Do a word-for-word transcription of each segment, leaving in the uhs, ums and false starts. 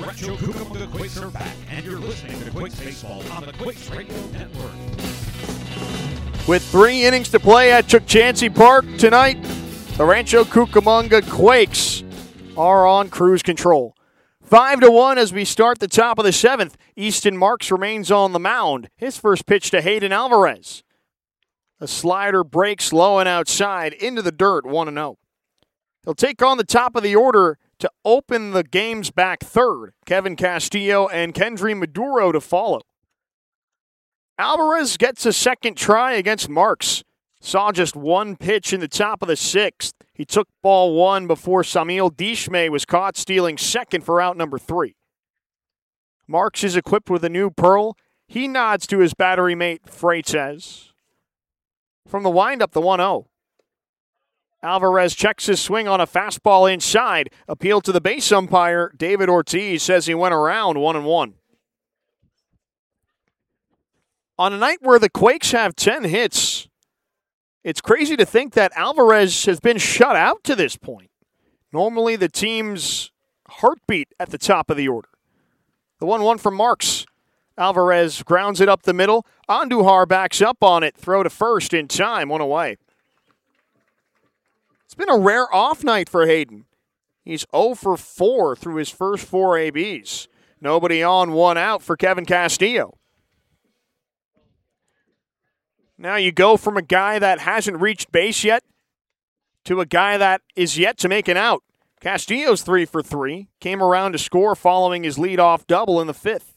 Rancho Cucamonga Quakes are back, and you're listening to Quakes Baseball on the Quakes Radio Network. With three innings to play at Chukchansi Park tonight, the Rancho Cucamonga Quakes are on cruise control. Five to one as we start the top of the seventh. Easton Marks remains on the mound. His first pitch to Hayden Alvarez. A slider breaks low and outside into the dirt, one and oh. He'll take on the top of the order to open the game's back third. Kevin Castillo and Kendry Maduro to follow. Alvarez gets a second try against Marks. Saw just one pitch in the top of the sixth. He took ball one before Samuel Dishme was caught stealing second for out number three. Marks is equipped with a new pearl. He nods to his battery mate, Freitas. From the windup, the one oh. Alvarez checks his swing on a fastball inside. Appeal to the base umpire. David Ortiz says he went around one and one. On a night where the Quakes have ten hits, it's crazy to think that Alvarez has been shut out to this point. Normally the team's heartbeat at the top of the order. The one one from Marks. Alvarez grounds it up the middle. Andujar backs up on it. Throw to first in time. One away. It's been a rare off night for Hayden. He's oh for four through his first four A Bs. Nobody on, one out for Kevin Castillo. Now you go from a guy that hasn't reached base yet to a guy that is yet to make an out. Castillo's three for three. Came around to score following his leadoff double in the fifth.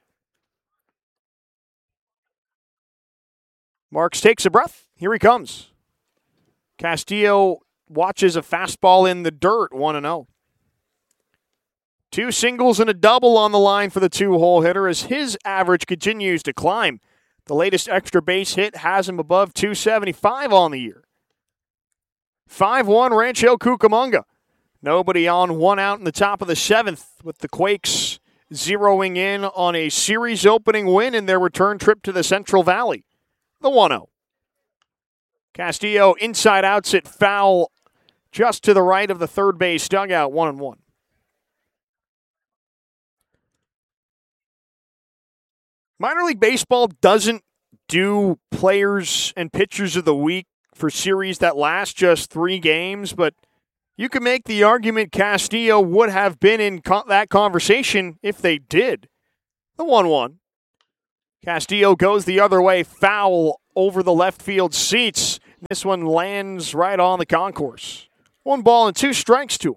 Marks takes a breath. Here he comes. Castillo watches a fastball in the dirt, one and oh. Two singles and a double on the line for the two-hole hitter as his average continues to climb. The latest extra base hit has him above two seventy-five on the year. five one Rancho Cucamonga. Nobody on, one out in the top of the seventh with the Quakes zeroing in on a series opening win in their return trip to the Central Valley. The one oh. Castillo inside outs it foul just to the right of the third base dugout, one and one. Minor League Baseball doesn't do players and pitchers of the week for series that last just three games, but you can make the argument Castillo would have been in co- that conversation if they did. The one one. Castillo goes the other way, foul over the left field seats. This one lands right on the concourse. One ball and two strikes to him.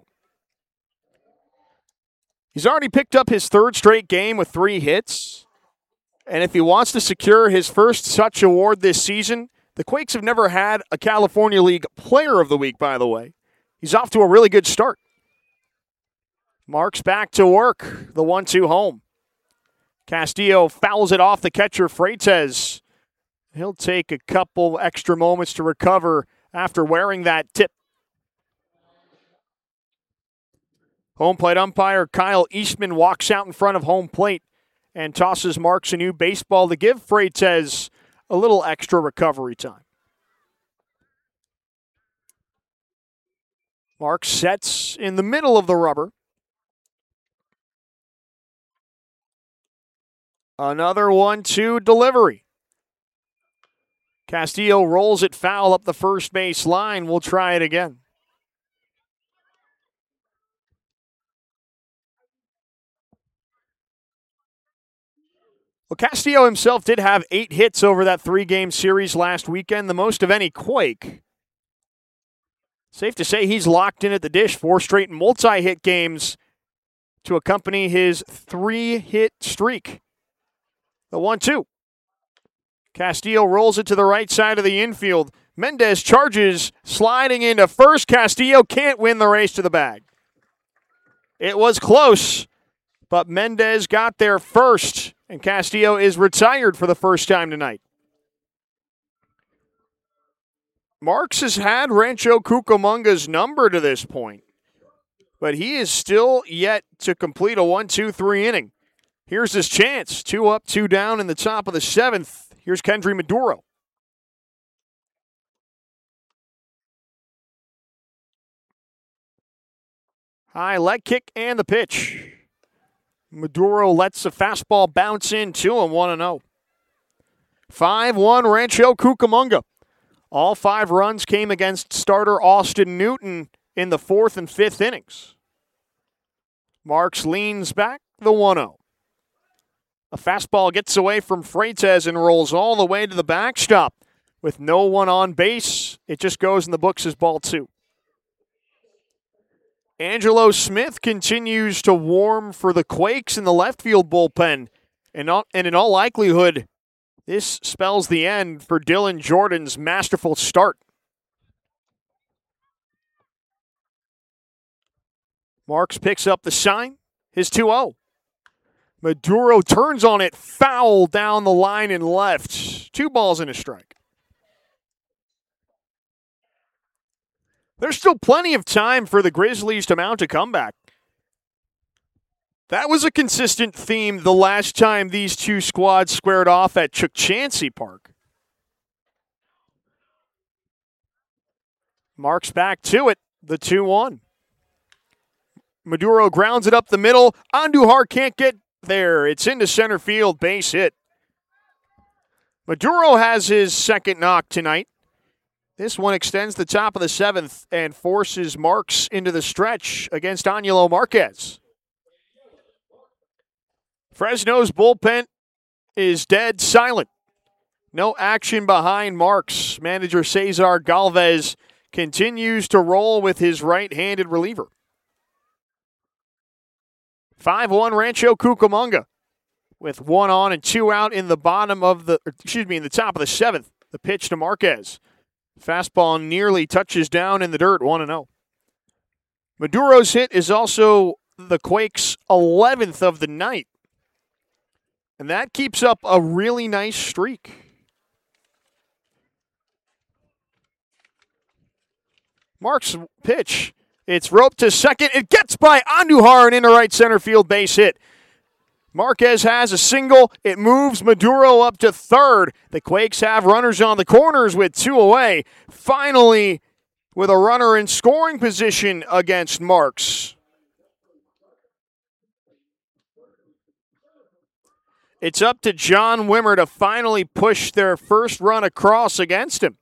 He's already picked up his third straight game with three hits. And if he wants to secure his first such award this season, the Quakes have never had a California League Player of the Week, by the way. He's off to a really good start. Marks back to work, the one two home. Castillo fouls it off the catcher, Freitas. He'll take a couple extra moments to recover after wearing that tip. Home plate umpire Kyle Eastman walks out in front of home plate and tosses Marks a new baseball to give Freitas a little extra recovery time. Marks sets in the middle of the rubber. Another one two delivery. Castillo rolls it foul up the first base line. We'll try it again. Well, Castillo himself did have eight hits over that three-game series last weekend, the most of any Quake. Safe to say he's locked in at the dish. Four straight multi-hit games to accompany his three-hit streak. The one two. Castillo rolls it to the right side of the infield. Mendez charges, sliding into first. Castillo can't win the race to the bag. It was close, but Mendez got there first, and Castillo is retired for the first time tonight. Marks has had Rancho Cucamonga's number to this point, but he is still yet to complete a one two three inning. Here's his chance. Two up, two down in the top of the seventh. Here's Kendry Maduro. High leg kick and the pitch. Maduro lets the fastball bounce in to him, one and oh. five one Rancho Cucamonga. All five runs came against starter Austin Newton in the fourth and fifth innings. Marks leans back, the one oh. A fastball gets away from Freitas and rolls all the way to the backstop. With no one on base, it just goes in the books as ball two. Angelo Smith continues to warm for the Quakes in the left field bullpen. And, and in all likelihood, this spells the end for Dylan Jordan's masterful start. Marks picks up the sign, his two oh. Maduro turns on it, foul down the line and left. Two balls and a strike. There's still plenty of time for the Grizzlies to mount a comeback. That was a consistent theme the last time these two squads squared off at Chukchansi Park. Marks back to it, the two one. Maduro grounds it up the middle. Andujar can't get there. It's into center field, base hit. Maduro has his second knock tonight. This one extends the top of the seventh and forces Marks into the stretch against Angelo Marquez. Fresno's bullpen is dead silent. No action behind Marks. Manager Cesar Galvez continues to roll with his right-handed reliever. five one Rancho Cucamonga with one on and two out in the bottom of the, excuse me, in the top of the seventh. The pitch to Marquez. Fastball nearly touches down in the dirt, one and oh. Maduro's hit is also the Quakes' eleventh of the night. And that keeps up a really nice streak. Mark's pitch. It's roped to second. It gets by Andujar and into right center field, base hit. Marquez has a single. It moves Maduro up to third. The Quakes have runners on the corners with two away. Finally, with a runner in scoring position against Marks. It's up to John Wimmer to finally push their first run across against him.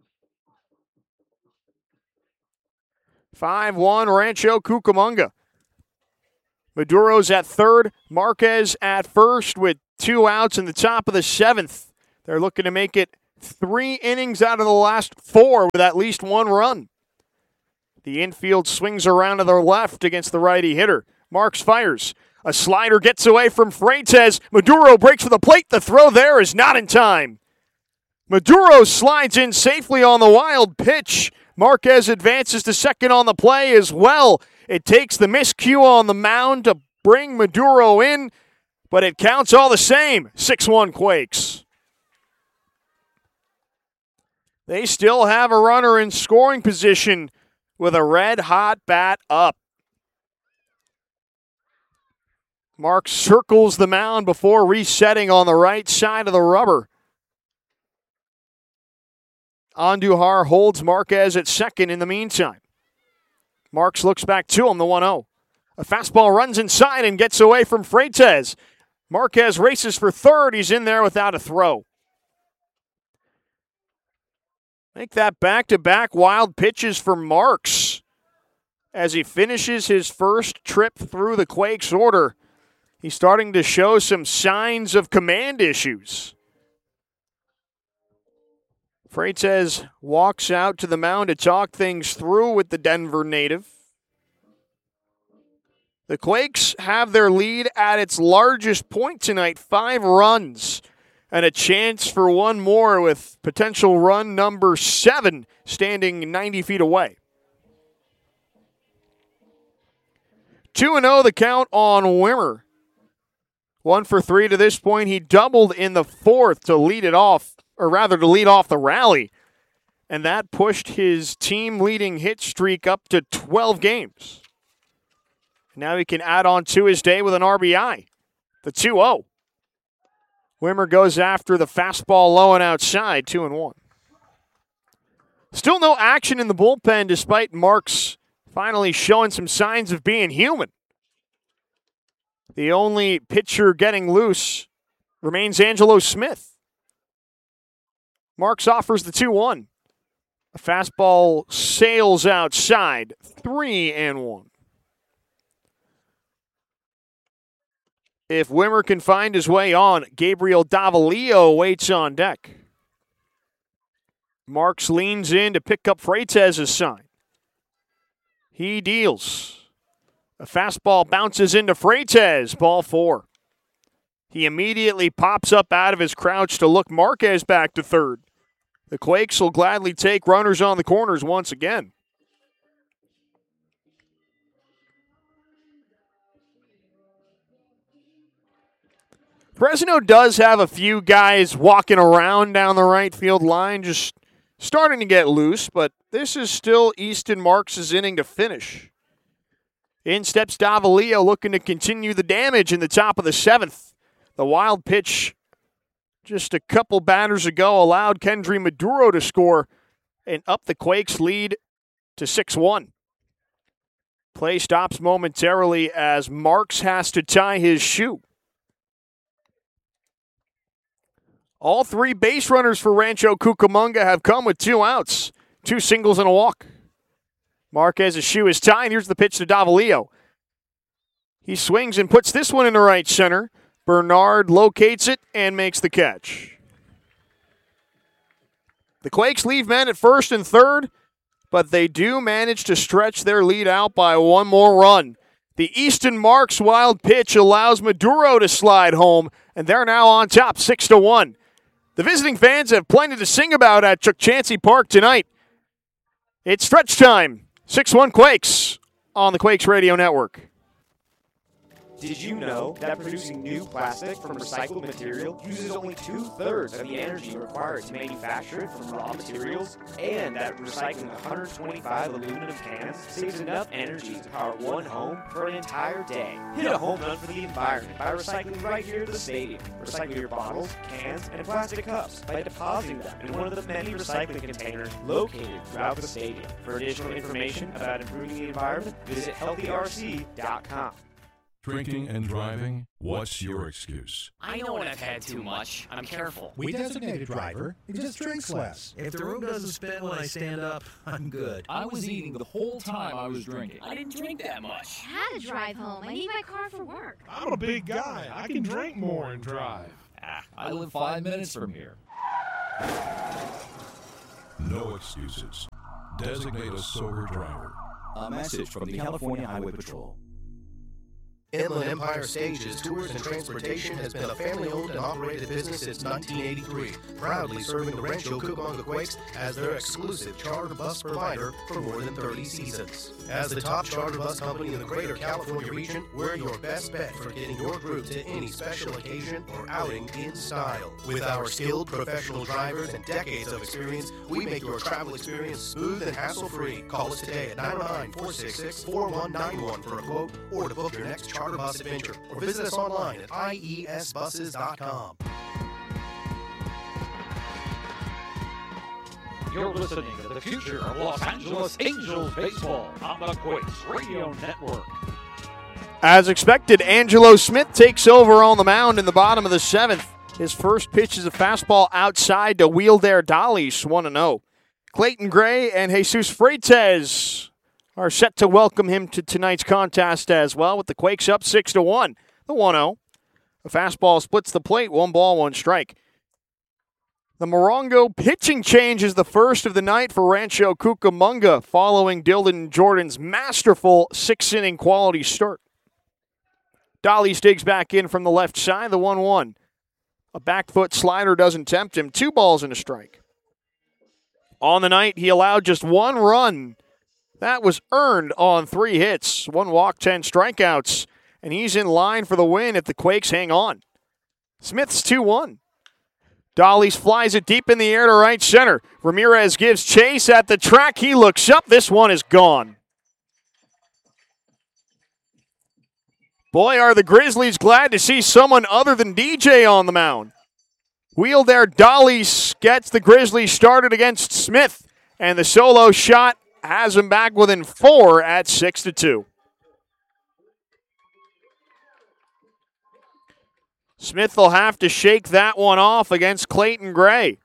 five one Rancho Cucamonga. Maduro's at third, Marquez at first with two outs in the top of the seventh. They're looking to make it three innings out of the last four with at least one run. The infield swings around to the left against the righty hitter. Marks fires. A slider gets away from Freitas. Maduro breaks for the plate. The throw there is not in time. Maduro slides in safely on the wild pitch. Marquez advances to second on the play as well. It takes the miscue on the mound to bring Maduro in, but it counts all the same. six one Quakes. They still have a runner in scoring position with a red-hot bat up. Mark circles the mound before resetting on the right side of the rubber. Andujar holds Marquez at second in the meantime. Marks looks back to him, the one oh. A fastball runs inside and gets away from Freitas. Marquez races for third. He's in there without a throw. Make that back-to-back wild pitches for Marks as he finishes his first trip through the Quakes order. He's starting to show some signs of command issues. Freitas walks out to the mound to talk things through with the Denver native. The Quakes have their lead at its largest point tonight, five runs, and a chance for one more with potential run number seven standing ninety feet away. two and oh the count on Wimmer. One for three to this point. He doubled in the fourth to lead it off, or rather to lead off the rally. And that pushed his team-leading hit streak up to twelve games. Now he can add on to his day with an R B I. The two oh. Wimmer goes after the fastball low and outside, two and one. Still no action in the bullpen despite Marks finally showing some signs of being human. The only pitcher getting loose remains Angelo Smith. Marks offers the two one. A fastball sails outside, three and one. If Wimmer can find his way on, Gabriel Davalillo waits on deck. Marks leans in to pick up Freitas' sign. He deals. A fastball bounces into Freitas, ball four. He immediately pops up out of his crouch to look Marquez back to third. The Quakes will gladly take runners on the corners once again. Fresno does have a few guys walking around down the right field line, just starting to get loose, but this is still Easton Marks' inning to finish. In steps Davalillo, looking to continue the damage in the top of the seventh. The wild pitch just a couple batters ago allowed Kendry Maduro to score and up the Quakes' lead to six one. Play stops momentarily as Marks has to tie his shoe. All three base runners for Rancho Cucamonga have come with two outs, two singles and a walk. Marquez's shoe is tied. Here's the pitch to Davalillo. He swings and puts this one in the right center. Bernard locates it and makes the catch. The Quakes leave men at first and third, but they do manage to stretch their lead out by one more run. The Easton Marks wild pitch allows Maduro to slide home, and they're now on top, six to one. The visiting fans have plenty to sing about at Chuck Chansey Park tonight. It's stretch time. six one Quakes on the Quakes Radio Network. Did you know that producing new plastic from recycled material uses only two-thirds of the energy required to manufacture it from raw materials? And that recycling one hundred twenty-five aluminum cans saves enough energy to power one home for an entire day. Hit a home run for the environment by recycling right here at the stadium. Recycle your bottles, cans, and plastic cups by depositing them in one of the many recycling containers located throughout the stadium. For additional information about improving the environment, visit healthy R C dot com. Drinking and driving? What's your excuse? I know when I've had too much. I'm careful. We designate a driver. He just drinks less. If the room doesn't spin when I stand up, I'm good. I was eating the whole time I was drinking. I didn't drink that much. I had to drive home. I need my car for work. I'm a big guy. I can drink more and drive. Ah, I live five minutes from here. No excuses. Designate a sober driver. A message from the California Highway Patrol. Inland Empire Stages Tours and Transportation has been a family-owned and operated business since nineteen eighty-three, proudly serving the Rancho Cucamonga Quakes as their exclusive charter bus provider for more than thirty seasons. As the top charter bus company in the greater California region, we're your best bet for getting your group to any special occasion or outing in style. With our skilled professional drivers and decades of experience, we make your travel experience smooth and hassle-free. Call us today at nine oh nine, four six six, four one nine one for a quote or to book your next charter bus adventure, or visit us online at I E S buses dot com. You're listening to the future of Los Angeles Angels baseball on the Quakes Radio Network. As expected, Angelo Smith takes over on the mound in the bottom of the seventh. His first pitch is a fastball outside to Wilder Dalis, one and oh. Clayton Gray and Jesus Freitas are set to welcome him to tonight's contest as well, with the Quakes up six to one. The one oh. A fastball splits the plate, one ball, one strike. The Morongo pitching change is the first of the night for Rancho Cucamonga, following Dylan Jordan's masterful six-inning quality start. Dalis digs back in from the left side, the one one. A back foot slider doesn't tempt him, two balls and a strike. On the night, he allowed just one run. That was earned on three hits, one walk, ten strikeouts, and he's in line for the win if the Quakes hang on. Smith's two one. Dalis flies it deep in the air to right center. Ramirez gives chase at the track. He looks up. This one is gone. Boy, are the Grizzlies glad to see someone other than D J on the mound. Wilder Dalis gets the Grizzlies started against Smith, and the solo shot has him back within four at six to two. Smith will have to shake that one off against Clayton Gray.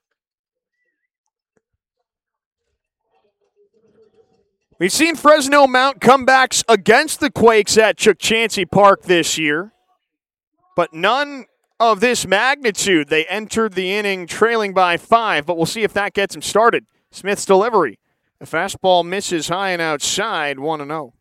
We've seen Fresno mount comebacks against the Quakes at Chukchansi Park this year, but none of this magnitude. They entered the inning trailing by five, but we'll see if that gets him started. Smith's delivery. The fastball misses high and outside, one and oh.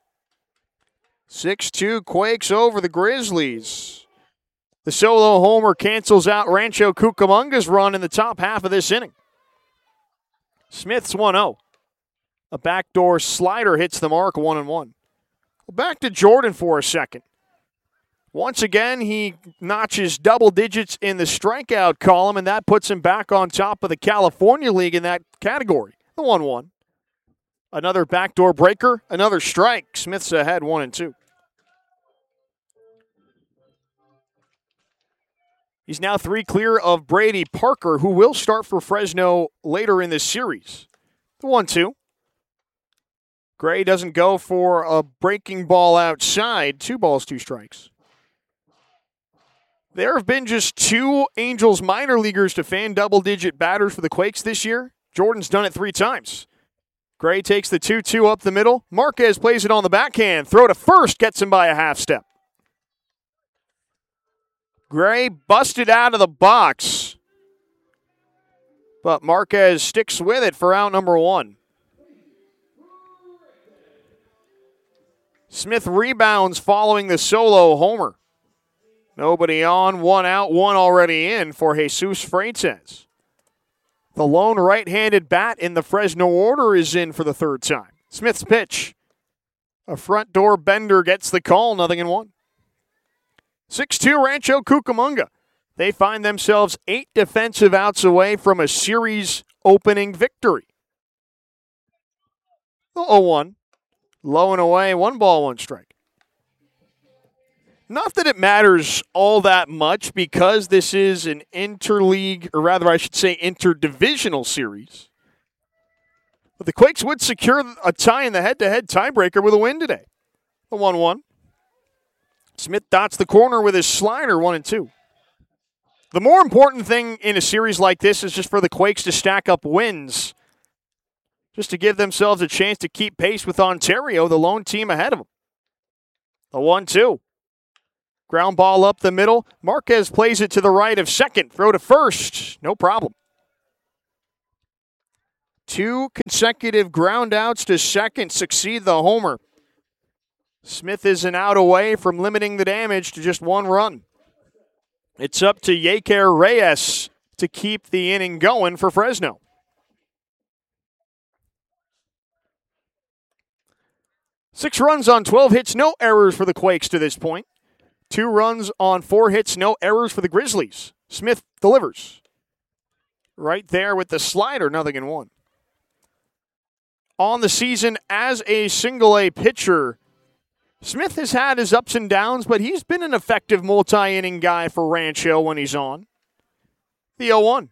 six two Quakes over the Grizzlies. The solo homer cancels out Rancho Cucamonga's run in the top half of this inning. Smith's one oh. A backdoor slider hits the mark, one and one. Well, back to Jordan for a second. Once again, he notches double digits in the strikeout column, and that puts him back on top of the California League in that category. The one one. Another backdoor breaker, another strike. Smith's ahead, one and two. He's now three clear of Brady Parker, who will start for Fresno later in this series. The one two. Gray doesn't go for a breaking ball outside. Two balls, two strikes. There have been just two Angels minor leaguers to fan double-digit batters for the Quakes this year. Jordan's done it three times. Gray takes the two two up the middle. Marquez plays it on the backhand. Throw to first gets him by a half step. Gray busted out of the box, but Marquez sticks with it for out number one. Smith rebounds following the solo homer. Nobody on, one out, one already in for Jesus Freitas. The lone right-handed bat in the Fresno order is in for the third time. Smith's pitch. A front door bender gets the call, nothing in one. six two Rancho Cucamonga. They find themselves eight defensive outs away from a series-opening victory. The oh one. Low and away, one ball, one strike. Not that it matters all that much because this is an interleague, or rather I should say interdivisional series. But the Quakes would secure a tie in the head-to-head tiebreaker with a win today. The one one. Smith dots the corner with his slider, one and two. The more important thing in a series like this is just for the Quakes to stack up wins, just to give themselves a chance to keep pace with Ontario, the lone team ahead of them. The one two. Ground ball up the middle. Marquez plays it to the right of second. Throw to first. No problem. Two consecutive ground outs to second succeed the homer. Smith is an out away from limiting the damage to just one run. It's up to Yeker Reyes to keep the inning going for Fresno. Six runs on twelve hits, no errors for the Quakes to this point. Two runs on four hits, no errors for the Grizzlies. Smith delivers. Right there with the slider, nothing in one. On the season as a single-A pitcher, Smith has had his ups and downs, but he's been an effective multi-inning guy for Rancho when he's on. The oh one.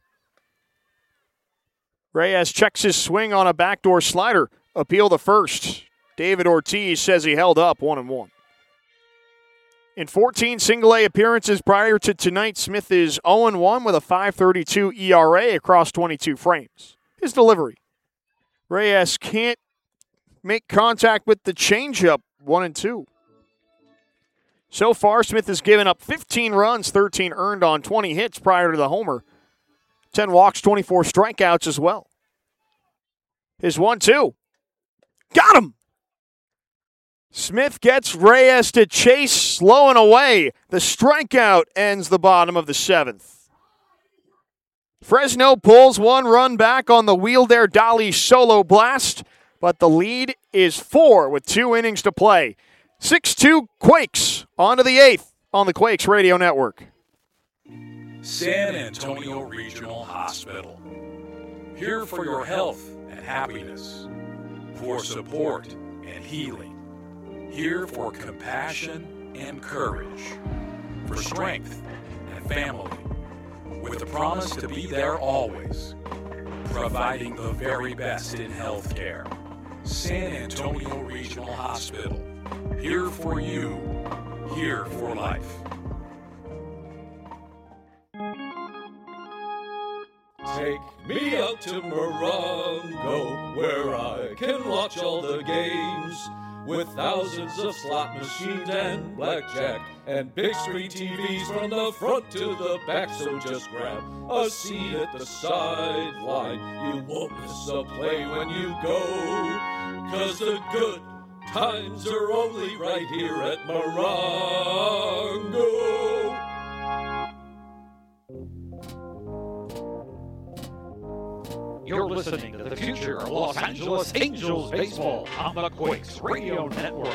Reyes checks his swing on a backdoor slider. Appeal to first. David Ortiz says he held up one and one. In fourteen single-A appearances prior to tonight, Smith is oh and one with a five thirty-two E R A across twenty-two frames. His delivery. Reyes can't make contact with the changeup, one and two. So far, Smith has given up fifteen runs, thirteen earned on twenty hits prior to the homer. ten walks, twenty-four strikeouts as well. His one two. Got him! Smith gets Reyes to chase slow and away. The strikeout ends the bottom of the seventh. Fresno pulls one run back on the Wheelder Dolly solo blast, but the lead is four with two innings to play. six two Quakes on to the eighth on the Quakes Radio Network. San Antonio Regional Hospital. Here for your health and happiness, for support and healing. Here for compassion and courage, for strength and family, with the promise to be there always, providing the very best in healthcare. San Antonio Regional Hospital, here for you, here for life. out to Morongo, where I can watch all the games. With thousands of slot machines and blackjack and big screen T Vs from the front to the back. So just grab a seat at the sideline. You won't miss a play when you go, 'cause the good times are only right here at Morongo. You're listening to the future of Los Angeles Angels baseball on the Quakes Radio Network.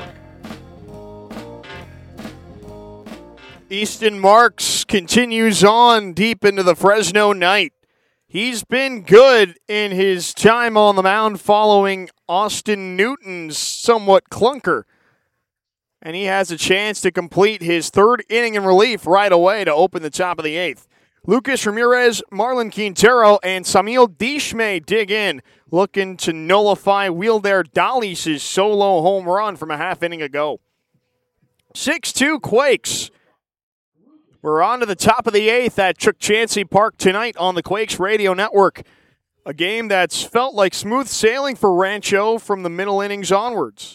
Easton Marks continues on deep into the Fresno night. He's been good in his time on the mound following Austin Newton's somewhat clunker. And he has a chance to complete his third inning in relief right away to open the top of the eighth. Lucas Ramirez, Marlon Quintero, and Samuel Dishme dig in, looking to nullify Wilder Dahlis' solo home run from a half inning ago. six two Quakes. We're on to the top of the eighth at Chuck Chansey Park tonight on the Quakes Radio Network. A game that's felt like smooth sailing for Rancho from the middle innings onwards.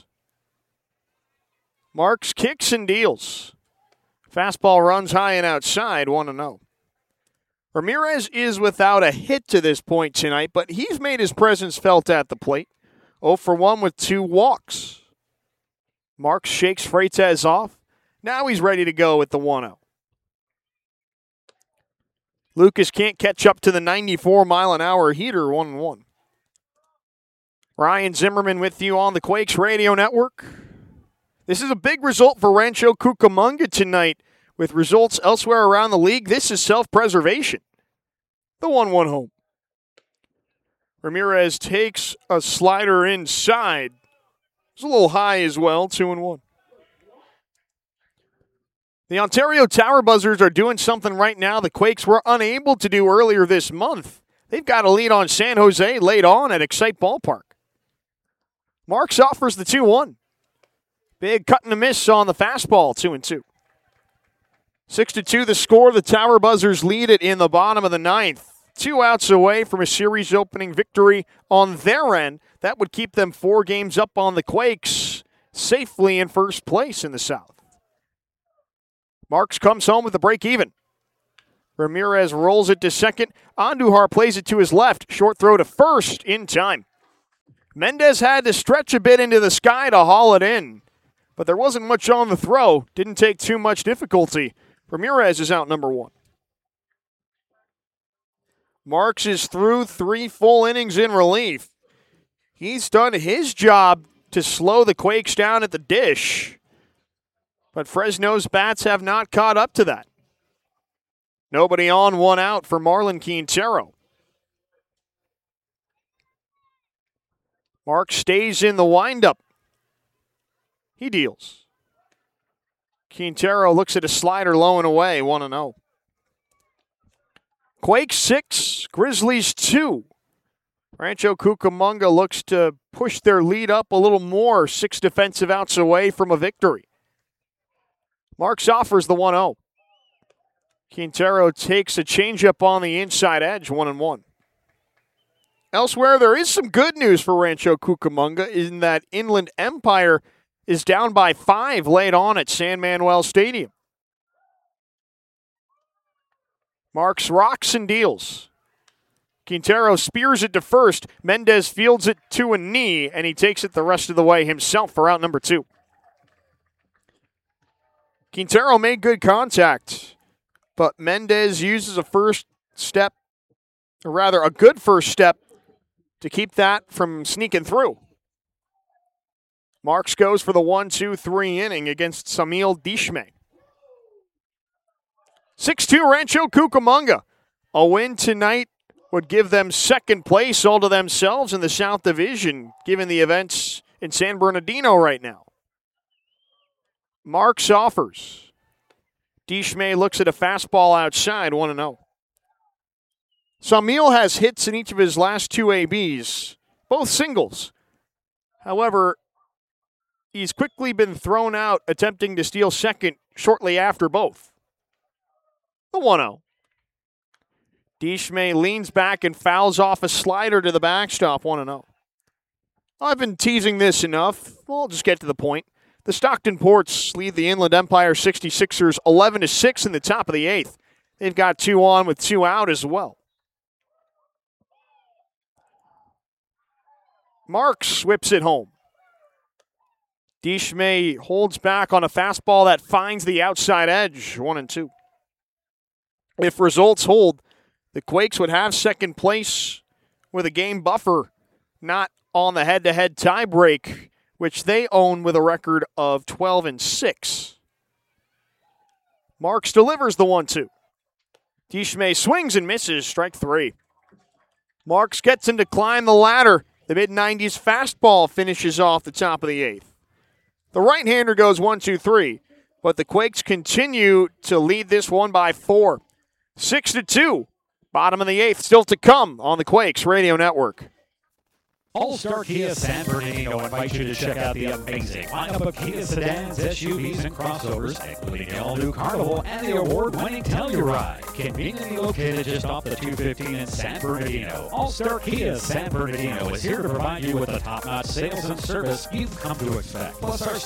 Marks kicks and deals. Fastball runs high and outside, one and oh. Ramirez is without a hit to this point tonight, but he's made his presence felt at the plate. oh for one with two walks. Marks shakes Freitas off. Now he's ready to go with the one oh. Lucas can't catch up to the ninety-four mile an hour heater, one and one. Ryan Zimmerman with you on the Quakes Radio Network. This is a big result for Rancho Cucamonga tonight. With results elsewhere around the league, this is self-preservation. The one one home. Ramirez takes a slider inside. It's a little high as well, two and one. The Ontario Tower Buzzers are doing something right now the Quakes were unable to do earlier this month. They've got a lead on San Jose late on at Excite Ballpark. Marks offers the two one. Big cut and a miss on the fastball, two and two. Six to two the score. The Tower Buzzers lead it in the bottom of the ninth. Two outs away from a series opening victory on their end. That would keep them four games up on the Quakes, safely in first place in the South. Marks comes home with a break even. Ramirez rolls it to second. Andujar plays it to his left. Short throw to first in time. Mendez had to stretch a bit into the sky to haul it in, but there wasn't much on the throw. Didn't take too much difficulty. Ramirez is out number one. Marks is through three full innings in relief. He's done his job to slow the Quakes down at the dish, but Fresno's bats have not caught up to that. Nobody on, one out for Marlon Quintero. Marks stays in the windup. He deals. Quintero looks at a slider low and away, one and oh. Quakes six, Grizzlies two. Rancho Cucamonga looks to push their lead up a little more, six defensive outs away from a victory. Marks offers the one oh. Quintero takes a changeup on the inside edge, one and one. Elsewhere, there is some good news for Rancho Cucamonga in that Inland Empire is down by five late on at San Manuel Stadium. Marks rocks and deals. Quintero spears it to first. Mendez fields it to a knee, and he takes it the rest of the way himself for out number two. Quintero made good contact, but Mendez uses a first step, or rather a good first step, to keep that from sneaking through. Marks goes for the one two three inning against Samuel Dishme. six two Rancho Cucamonga. A win tonight would give them second place all to themselves in the South Division, given the events in San Bernardino right now. Marks offers. Dishme looks at a fastball outside, one and oh. Samuel has hits in each of his last two A Bs, both singles. However, he's quickly been thrown out attempting to steal second shortly after both. The one oh. DeShmay leans back and fouls off a slider to the backstop, one and oh. I've been teasing this enough. Well, I'll just get to the point. The Stockton Ports lead the Inland Empire sixty-sixers eleven to six in the top of the eighth. They've got two on with two out as well. Marks whips it home. DeShmay holds back on a fastball that finds the outside edge, one and two. If results hold, the Quakes would have second place with a game buffer, not on the head-to-head tiebreak, which they own with a record of twelve and six. Marks delivers the one two. DeShmay swings and misses, strike three. Marks gets him to climb the ladder. The mid nineties fastball finishes off the top of the eighth. The right-hander goes one two three, but the Quakes continue to lead this one by four. six to two. Bottom of the eighth still to come on the Quakes Radio Network. All-Star Kia San Bernardino invites you to check out the amazing lineup of Kia sedans, S U Vs, and crossovers, including the all-new Carnival and the award-winning Telluride. Conveniently located just off the two fifteen in San Bernardino, All-Star Kia San Bernardino is here to provide you with the top-notch sales and service you've come to expect. Plus, our